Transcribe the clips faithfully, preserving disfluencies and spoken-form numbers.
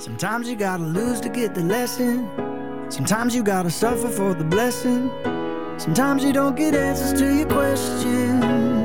Sometimes you gotta lose to get the lesson. Sometimes you gotta suffer for the blessing. Sometimes you don't get answers to your questions.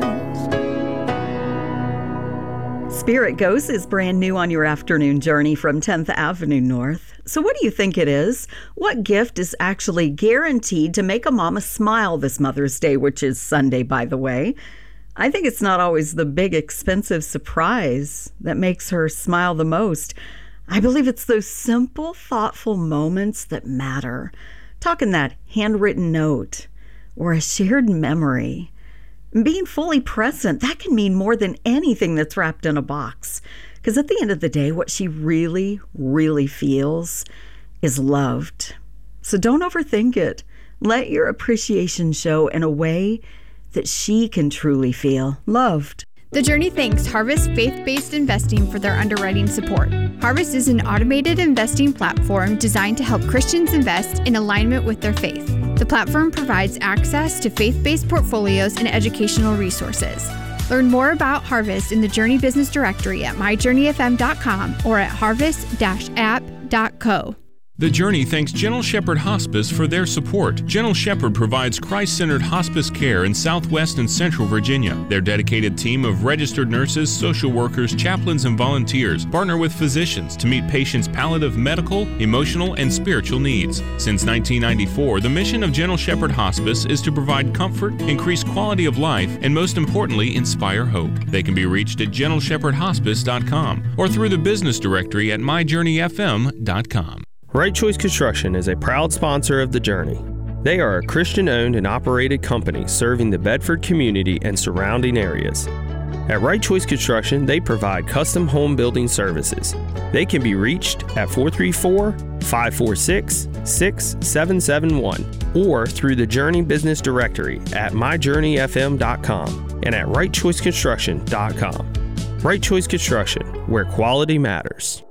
Spirit Ghost is brand new on your afternoon journey from tenth Avenue North. So what do you think it is? What gift is actually guaranteed to make a mama smile this Mother's Day, which is Sunday, by the way? I think it's not always the big, expensive surprise that makes her smile the most. I believe it's those simple, thoughtful moments that matter. Talking that handwritten note or a shared memory. Being fully present, that can mean more than anything that's wrapped in a box. Because at the end of the day, what she really, really feels is loved. So don't overthink it. Let your appreciation show in a way that she can truly feel loved. The Journey thanks Harvest Faith-Based Investing for their underwriting support. Harvest is an automated investing platform designed to help Christians invest in alignment with their faith. The platform provides access to faith-based portfolios and educational resources. Learn more about Harvest in the Journey Business Directory at my journey f m dot com or at harvest dash app dot co. The Journey thanks Gentle Shepherd Hospice for their support. Gentle Shepherd provides Christ-centered hospice care in Southwest and Central Virginia. Their dedicated team of registered nurses, social workers, chaplains, and volunteers partner with physicians to meet patients' palliative medical, emotional, and spiritual needs. Since nineteen ninety-four, the mission of Gentle Shepherd Hospice is to provide comfort, increase quality of life, and most importantly, inspire hope. They can be reached at gentle shepherd hospice dot com or through the business directory at my journey f m dot com. Right Choice Construction is a proud sponsor of The Journey. They are a Christian-owned and operated company serving the Bedford community and surrounding areas. At Right Choice Construction, they provide custom home building services. They can be reached at four three four, five four six, six seven seven one or through the Journey Business Directory at my journey f m dot com and at right choice construction dot com. Right Choice Construction, where quality matters.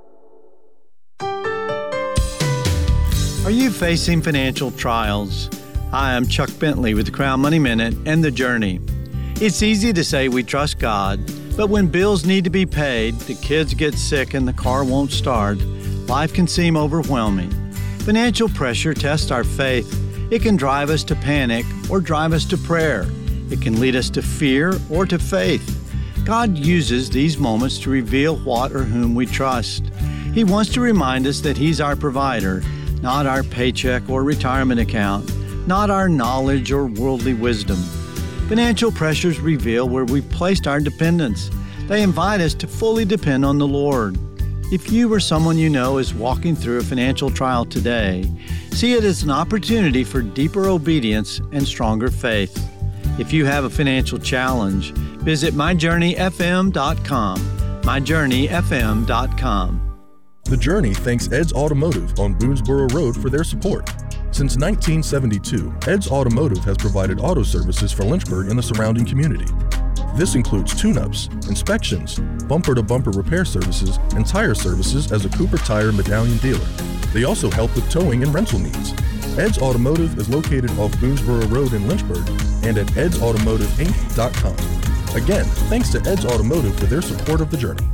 Are you facing financial trials? Hi, I'm Chuck Bentley with the Crown Money Minute and The Journey. It's easy to say we trust God, but when bills need to be paid, the kids get sick and the car won't start, life can seem overwhelming. Financial pressure tests our faith. It can drive us to panic or drive us to prayer. It can lead us to fear or to faith. God uses these moments to reveal what or whom we trust. He wants to remind us that He's our provider, not our paycheck or retirement account, not our knowledge or worldly wisdom. Financial pressures reveal where we've placed our dependence. They invite us to fully depend on the Lord. If you or someone you know is walking through a financial trial today, see it as an opportunity for deeper obedience and stronger faith. If you have a financial challenge, visit my journey f m dot com, my journey f m dot com. The Journey thanks Ed's Automotive on Boonesboro Road for their support. Since nineteen seventy-two, Ed's Automotive has provided auto services for Lynchburg and the surrounding community. This includes tune-ups, inspections, bumper-to-bumper repair services, and tire services as a Cooper Tire Medallion dealer. They also help with towing and rental needs. Ed's Automotive is located off Boonesboro Road in Lynchburg and at eds automotive inc dot com. Again, thanks to Ed's Automotive for their support of The Journey.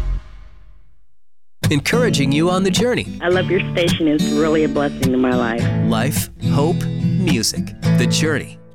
Encouraging you on the journey. I love your station. It's really a blessing to my life. Life, hope, music. The Journey.